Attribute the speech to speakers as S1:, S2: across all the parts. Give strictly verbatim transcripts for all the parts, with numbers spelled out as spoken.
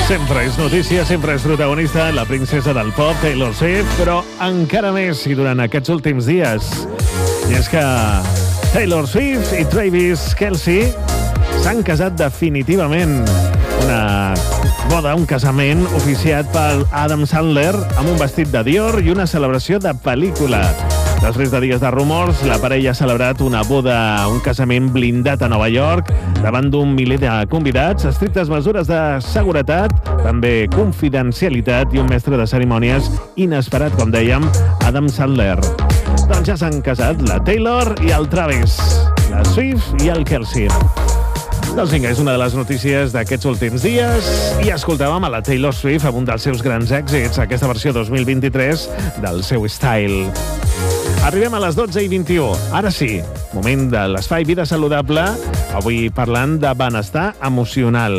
S1: Sempre és notícia, sempre és protagonista, la princesa del pop, Taylor Swift, però encara més i durant aquests últims dies. I és que Taylor Swift i Travis Kelce s'han casat definitivament. Una boda, un casament oficiat pel Adam Sandler amb un vestit de Dior i una celebració de pel·lícula. Després de dies de rumors, la parella ha celebrat una boda, un casament blindat a Nova York, davant d'un miler de convidats, estrictes mesures de seguretat, també confidencialitat i un mestre de cerimònies inesperat, com dèiem, Adam Sandler. Doncs ja s'han casat la Taylor i el Travis, la Swift i el Kelce. Doncs vinga, és una de les notícies d'aquests últims dies i escoltàvem a la Taylor Swift amb un dels seus grans èxits, aquesta versió dos mil vint-i-tres del seu Style. Arribem a les dotze i vint-i-u. Ara sí, moment de l'espai Vida Saludable, avui parlant de benestar emocional.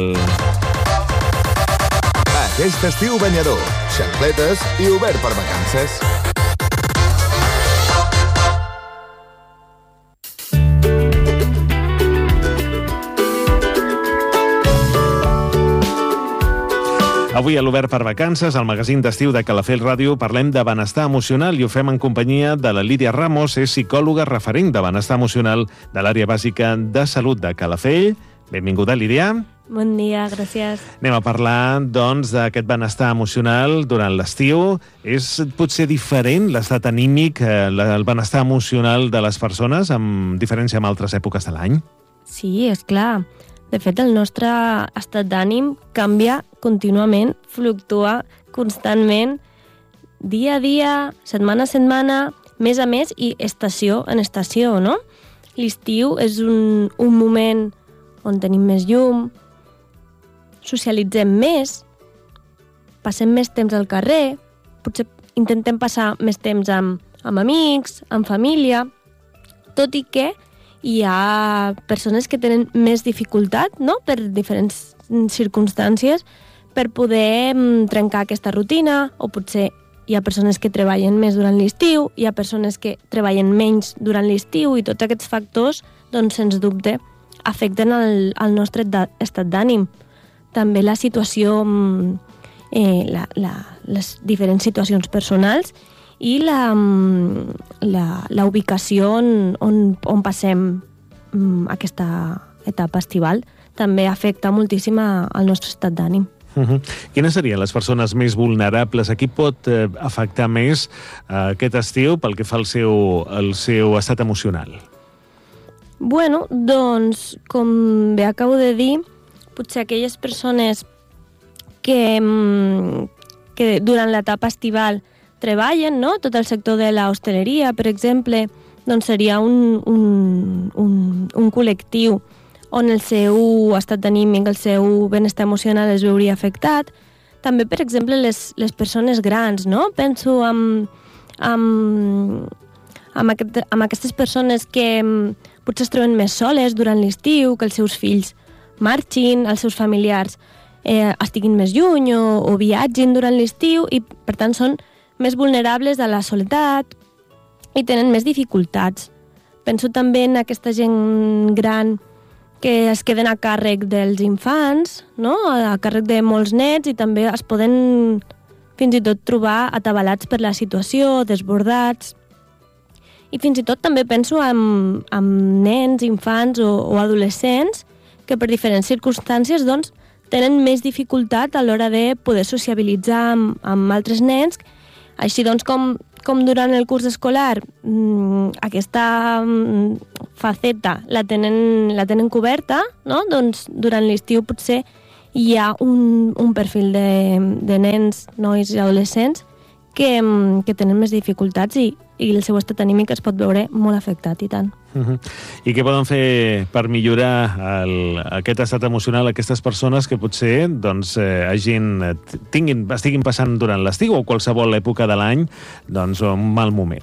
S2: Aquest estiu banyador, xancletes i obert per vacances.
S1: Avui a l'Obert per Vacances, al magazín d'estiu de Calafell Ràdio, parlem de benestar emocional i ho fem en companyia de la Lídia Ramos, és psicòloga referent de benestar emocional de l'àrea bàsica de salut de Calafell. Benvinguda, Lídia.
S3: Bon dia, gràcies.
S1: Anem a parlar, doncs, d'aquest benestar emocional durant l'estiu. És potser diferent l'estat anímic, el benestar emocional de les persones, amb diferència amb altres èpoques de l'any?
S3: Sí, és clar. De fet, el nostre estat d'ànim canvia contínuament, fluctua constantment, dia a dia, setmana a setmana, mes a mes i estació en estació, no? L'estiu és un, un moment on tenim més llum, socialitzem més, passem més temps al carrer, potser intentem passar més temps amb, amb amics, amb família, tot i que hi ha persones que tenen més dificultat, no?, per diferents circumstàncies, per poder trencar aquesta rutina, o potser hi ha persones que treballen més durant l'estiu, hi ha persones que treballen menys durant l'estiu, i tots aquests factors, doncs, sens dubte, afecten el, el nostre estat d'ànim. També la situació, eh, la, la, les diferents situacions personals, i la, la, la ubicació on, on, on passem aquesta etapa estival també afecta moltíssim al nostre estat d'ànim.
S1: Uh-huh. Quines serien les persones més vulnerables? A qui pot eh, afectar més eh, aquest estiu pel que fa al seu, al seu estat emocional?
S3: Bueno, doncs, com bé acabo de dir, potser aquelles persones que, que durant l'etapa estival treballen, no?, tot el sector de l'hostaleria, per exemple, doncs seria un, un, un, un col·lectiu on el seu estat anímic, el seu benestar emocional es veuria afectat. També, per exemple, les, les persones grans, no? Penso en, en, en, aquest, en aquestes persones que potser es troben més soles durant l'estiu, que els seus fills marxin, els seus familiars eh, estiguin més lluny o, o viatgin durant l'estiu i, per tant, són més vulnerables a la soledat i tenen més dificultats. Penso també en aquesta gent gran que es queden a càrrec dels infants, no?, a càrrec de molts nets, i també es poden fins i tot trobar atabalats per la situació, desbordats. I fins i tot també penso en, en nens, infants o, o adolescents que per diferents circumstàncies doncs, tenen més dificultat a l'hora de poder sociabilitzar amb, amb altres nens. Així doncs, com, com durant el curs escolar mmm, aquesta mmm, faceta la tenen, la tenen coberta, no?, doncs durant l'estiu potser hi ha un, un perfil de, de nens, nois i adolescents que, que tenen més dificultats i, i el seu estat anímic es pot veure molt afectat, i tant.
S1: Uh-huh. I què poden fer per millorar el, aquest estat emocional aquestes persones que potser doncs, eh, hagin, tinguin, estiguin passant durant l'estiu o qualsevol època de l'any doncs, un mal moment?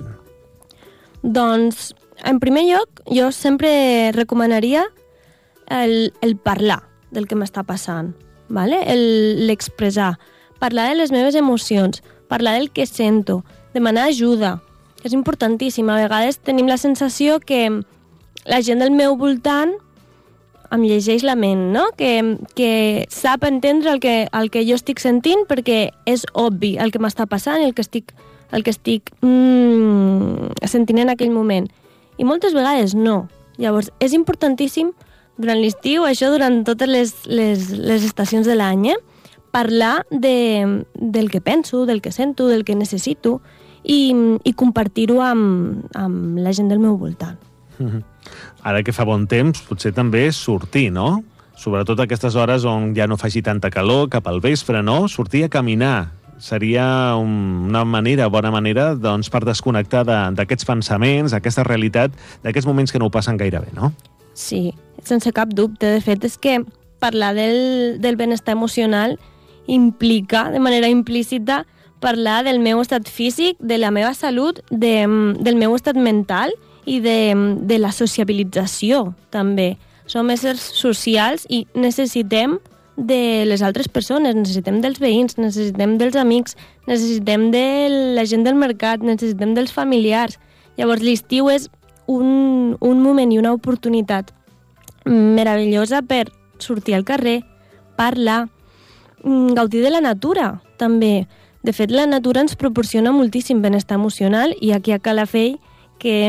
S3: Doncs, en primer lloc, jo sempre recomanaria el, el parlar del que m'està passant, ¿vale? El, l'expressar, parlar de les meves emocions, parlar del que sento, demanar ajuda. És importantíssim. A vegades tenim la sensació que la gent del meu voltant em llegeix la ment, no? Que, que sap entendre el que, el que jo estic sentint perquè és obvi el que m'està passant i el que estic, el que estic mm, sentint en aquell moment. I moltes vegades no. Llavors, és importantíssim durant l'estiu, això durant totes les, les, les estacions de l'any, eh? Parlar de, del que penso, del que sento, del que necessito i, i compartir-ho amb, amb la gent del meu voltant.
S1: Mm-hmm. Ara que fa bon temps, potser també sortir, no? Sobretot a aquestes hores on ja no faci tanta calor, cap al vespre, no? Sortir a caminar seria un, una manera, bona manera, doncs, per desconnectar d'aquests pensaments, d'aquesta realitat, d'aquests moments que no ho passen gaire bé, no?
S3: Sí, sense cap dubte. De fet, és que parlar del, del benestar emocional implica, de manera implícita, parlar del meu estat físic, de la meva salut, de, del meu estat mental i de, de la sociabilització, també. Som éssers socials i necessitem de les altres persones, necessitem dels veïns, necessitem dels amics, necessitem de la gent del mercat, necessitem dels familiars. Llavors, l'estiu és un, un moment i una oportunitat meravellosa per sortir al carrer, parlar, gaudir de la natura, també. De fet, la natura ens proporciona moltíssim benestar emocional i aquí a Calafell, que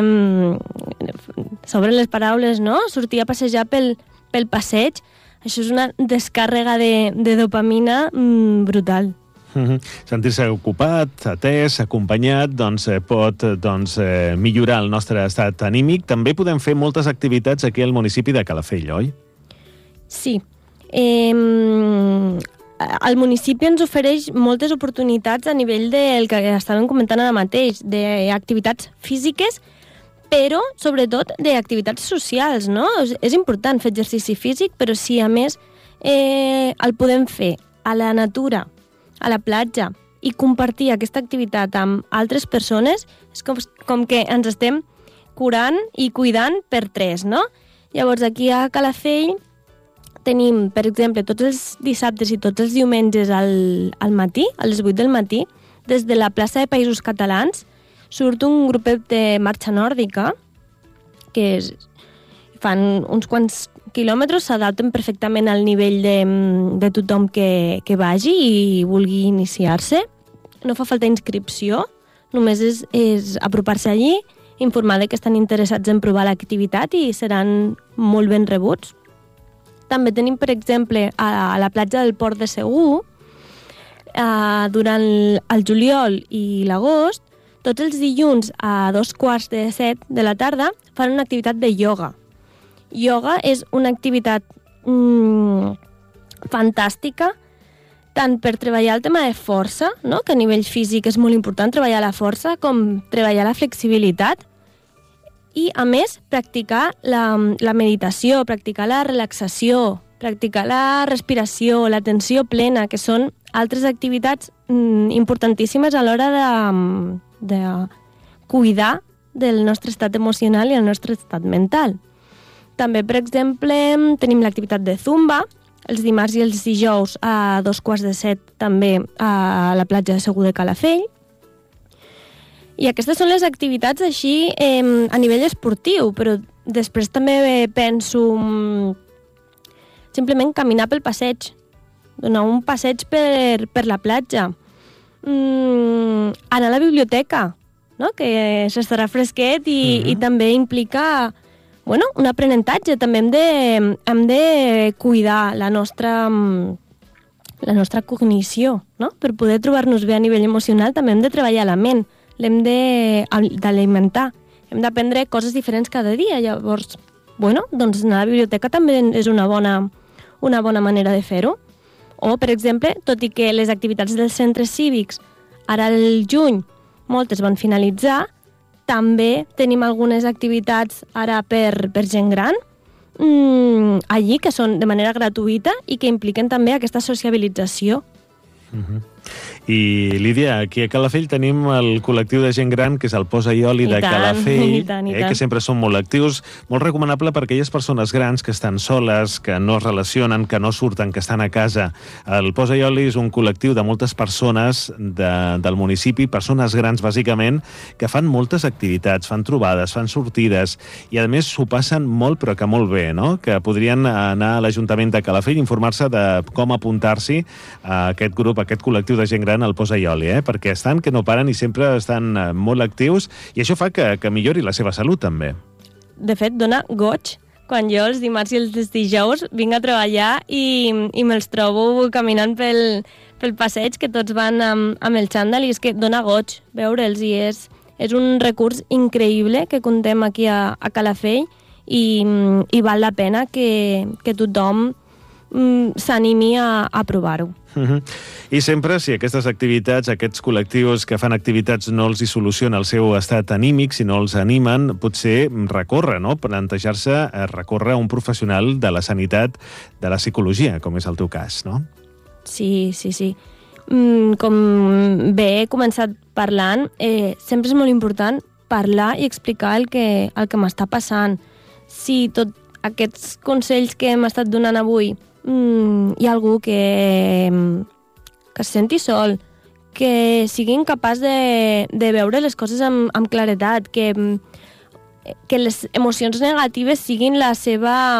S3: mm, s'obren les paraules, no? Sortir a passejar pel, pel passeig, això és una descàrrega de, de dopamina mm, brutal.
S1: Mm-hmm. Sentir-se ocupat, atès, acompanyat, doncs eh, pot doncs, eh, millorar el nostre estat anímic. També podem fer moltes activitats aquí al municipi de Calafell, oi?
S3: Sí. Eh, el municipi ens ofereix moltes oportunitats a nivell del que estàvem comentant ara mateix, d'activitats físiques, però, sobretot, d'activitats socials, no? És important fer exercici físic, però si, a més, eh, el podem fer a la natura, a la platja, i compartir aquesta activitat amb altres persones, és com, com que ens estem curant i cuidant per tres, no? Llavors, aquí a Calafell tenim, per exemple, tots els dissabtes i tots els diumenges al, al matí, a les vuit del matí, des de la plaça de Països Catalans, surt un grupet de marxa nòrdica que és, fan uns quants quilòmetres, s'adapten perfectament al nivell de, de tothom que, que vagi i vulgui iniciar-se. No fa falta inscripció, només és, és apropar-se allí, informar que estan interessats en provar l'activitat i seran molt ben rebuts. També tenim, per exemple, a la platja del Port de Segur, eh, durant el juliol i l'agost, tots els dilluns a dos quarts de set de la tarda fan una activitat de ioga. Ioga és una activitat mm, fantàstica, tant per treballar el tema de força, no? Que a nivell físic és molt important treballar la força, com treballar la flexibilitat, i, a més, practicar la, la meditació, practicar la relaxació, practicar la respiració, l'atenció plena, que són altres activitats mm, importantíssimes a l'hora de, de cuidar del nostre estat emocional i el nostre estat mental. També, per exemple, tenim l'activitat de Zumba, els dimarts i els dijous a dos quarts de set també a la platja de Segur de Calafell. I aquestes són les activitats així eh, a nivell esportiu, però després també penso mm, simplement caminar pel passeig, donar un passeig per, per la platja, mm, anar a la biblioteca, no? Que s'estarà fresquet i, mm-hmm. i també implica bueno, un aprenentatge. També hem de, hem de cuidar la nostra, la nostra cognició, no? Per poder trobar-nos bé a nivell emocional també hem de treballar la ment, l'hem d'alimentar, hem d'aprendre coses diferents cada dia. Llavors, bueno, doncs anar a la biblioteca també és una bona, una bona manera de fer-ho. O, per exemple, tot i que les activitats dels centres cívics ara al juny moltes van finalitzar, també tenim algunes activitats ara per, per gent gran mmm, allí, que són de manera gratuïta i que impliquen també aquesta sociabilització.
S1: Uh-huh. I, Lídia, aquí a Calafell tenim el col·lectiu de gent gran, que és el Posa i Oli de Calafell,
S3: i tant, i
S1: eh,
S3: tant.
S1: que sempre són molt actius, molt recomanable per aquelles persones grans que estan soles, que no es relacionen, que no surten, que estan a casa. El Posa i Oli és un col·lectiu de moltes persones de, del municipi, persones grans, bàsicament, que fan moltes activitats, fan trobades, fan sortides, i a més s'ho passen molt, però que molt bé, no? Que podrien anar a l'Ajuntament de Calafell i informar-se de com apuntar-s'hi a aquest grup, a aquest col·lectiu de gent gran, el Posa i Oli, eh? Perquè estan que no paren i sempre estan molt actius, i això fa que, que millori la seva salut, també.
S3: De fet, dona goig quan jo els dimarts i els dijous vinc a treballar i, i me'ls trobo caminant pel, pel passeig, que tots van amb, amb el xandall, i és que dona goig veure'ls, i és, és un recurs increïble que contem aquí a, a Calafell, i, i val la pena que, que tothom s'animi a, a provar-ho.
S1: Uh-huh. I sempre, si aquestes activitats, aquests col·lectius que fan activitats no els hi soluciona el seu estat anímic, si no els animen, potser recórrer, no? Plantejar-se a recórrer a un professional de la sanitat, de la psicologia, com és el teu cas, no?
S3: Sí, sí, sí. Mm, com bé he començat parlant, eh, sempre és molt important parlar i explicar el que, el que m'està passant. Si tot aquests consells que hem estat donant avui mm, hi ha algú que, que es senti sol, que sigui incapaç de, de veure les coses amb, amb claretat, que, que les emocions negatives siguin la seva...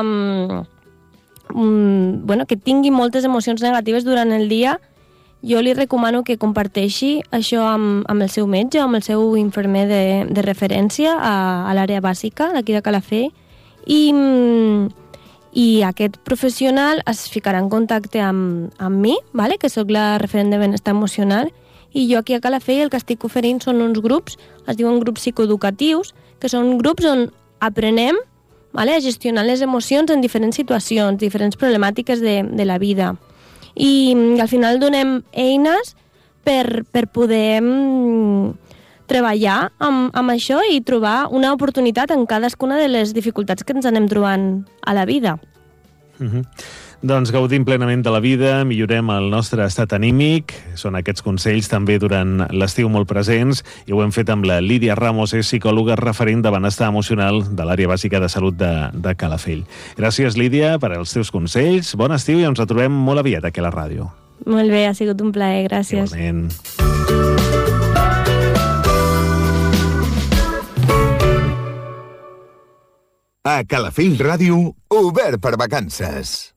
S3: Mm, bueno, que tingui moltes emocions negatives durant el dia, jo li recomano que comparteixi això amb, amb el seu metge, amb el seu infermer de, de referència a, a l'àrea bàsica d'aquí de Calafell, i, i aquest professional es ficarà en contacte amb, amb mi, vale? Que sóc la referent de benestar emocional, i jo aquí a Calafell el que estic oferint són uns grups, es diuen grups psicoeducatius, que són grups on aprenem, vale? A gestionar les emocions en diferents situacions, diferents problemàtiques de, de la vida. I, i al final donem eines per, per poder mm, treballar amb, amb això i trobar una oportunitat en cadascuna de les dificultats que ens anem trobant a la vida.
S1: Uh-huh. Doncs gaudim plenament de la vida, millorem el nostre estat anímic, són aquests consells també durant l'estiu molt presents, i ho hem fet amb la Lídia Ramos, és psicòloga referent de benestar emocional de l'àrea bàsica de salut de, de Calafell. Gràcies, Lídia, per als teus consells, bon estiu i ens retrobem molt aviat aquí a la ràdio.
S3: Molt bé, ha sigut un plaer, gràcies.
S1: Igualment.
S2: A Calafell Ràdio, obert per vacances.